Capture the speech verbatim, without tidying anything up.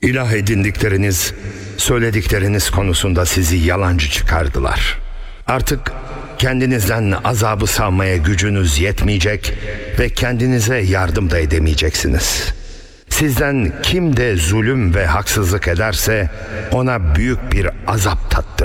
İlah edindikleriniz, söyledikleriniz konusunda sizi yalancı çıkardılar. Artık kendinizden azabı savmaya gücünüz yetmeyecek ve kendinize yardım da edemeyeceksiniz. Sizden kim de zulüm ve haksızlık ederse ona büyük bir azap tattırın.